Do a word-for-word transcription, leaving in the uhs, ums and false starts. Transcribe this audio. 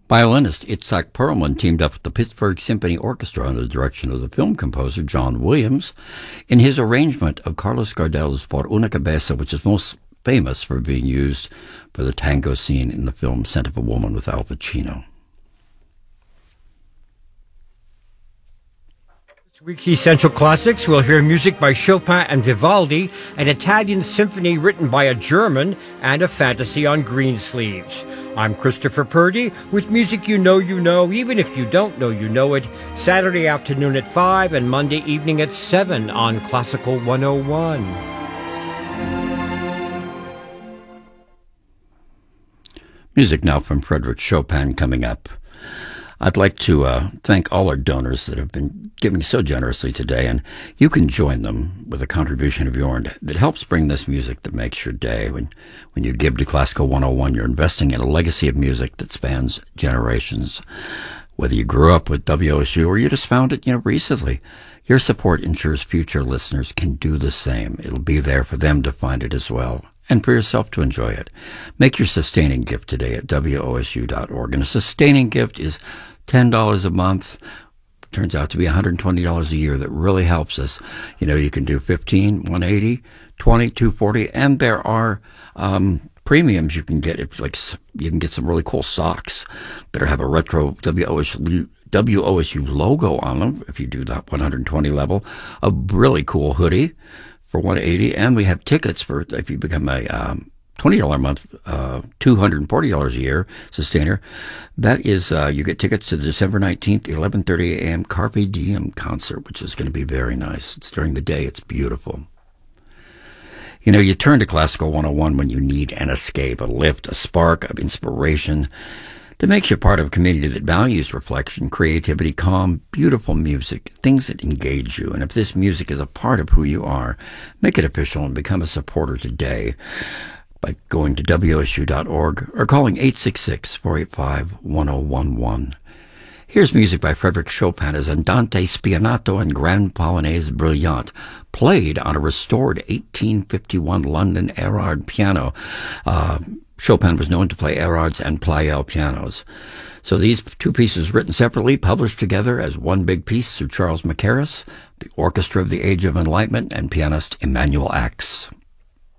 Violinist Itzhak Perlman teamed up with the Pittsburgh Symphony Orchestra under the direction of the film composer John Williams in his arrangement of Carlos Gardel's For una Cabeza, which is most famous for being used for the tango scene in the film Scent of a Woman with Al Pacino. This week's Essential Classics, we'll hear music by Chopin and Vivaldi, an Italian symphony written by a German, and a fantasy on green sleeves. I'm Christopher Purdy with music you know you know, even if you don't know you know it, Saturday afternoon at five and Monday evening at seven on Classical one oh one. Music now from Frédéric Chopin coming up. I'd like to uh, thank all our donors that have been giving so generously today, and you can join them with a contribution of yours that helps bring this music that makes your day. When when you give to Classical one oh one, you're investing in a legacy of music that spans generations. Whether you grew up with W O S U or you just found it, you know, recently, your support ensures future listeners can do the same. It'll be there for them to find it as well, and for yourself to enjoy it. Make your sustaining gift today at W O S U dot org. And a sustaining gift is ten dollars a month. Turns out to be one hundred twenty dollars a year. That really helps us. You know, you can do fifteen, one hundred eighty, twenty, two hundred forty, and there are um, premiums you can get. If like you can get some really cool socks that have a retro W O S U W O S U logo on them if you do that one hundred twenty level. A really cool hoodie for one hundred eighty, and we have tickets for if you become a um, twenty dollars a month, uh, two hundred forty dollars a year sustainer. That is, uh, you get tickets to the December nineteenth, eleven thirty a.m. Carpe Diem concert, which is going to be very nice. It's during the day. It's beautiful. You know, you turn to Classical one oh one when you need an escape, a lift, a spark of inspiration that makes you part of a community that values reflection, creativity, calm, beautiful music, things that engage you. And if this music is a part of who you are, make it official and become a supporter today by going to W O S U dot org or calling eight six six, four eight five, one oh one one. Here's music by Frédéric Chopin as Andante Spianato and Grand Polonaise Brillante, played on a restored eighteen fifty-one London Erard piano. Uh, Chopin was known to play Erards and Pleyel pianos. So these two pieces written separately, published together as one big piece through Charles Mackerras, the Orchestra of the Age of Enlightenment, and pianist Emanuel Ax.